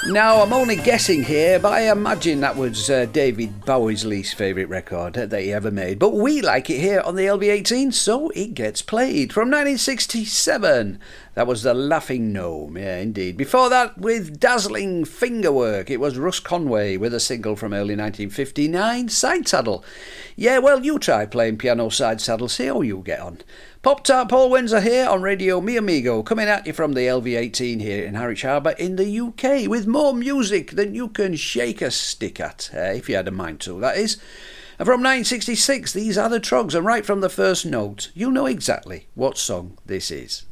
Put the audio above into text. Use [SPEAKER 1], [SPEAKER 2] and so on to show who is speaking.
[SPEAKER 1] Now, I'm only guessing here, but I imagine that was David Bowie's least favourite record that he ever made. But we like it here on the LV18, so it gets played. From 1967, that was The Laughing Gnome, yeah, indeed. Before that, with dazzling fingerwork, it was Russ Conway with a single from early 1959, Side Saddle. Yeah, well, you try playing piano side saddle, see how you get on. Pop Tart Paul Windsor here on Radio Mi Amigo, coming at you from the LV18 here in Harwich Harbour in the UK, with more music than you can shake a stick at, if you had a mind to, that is. And from 1966, these are the Trogs, and right from the first note, you know exactly what song this is.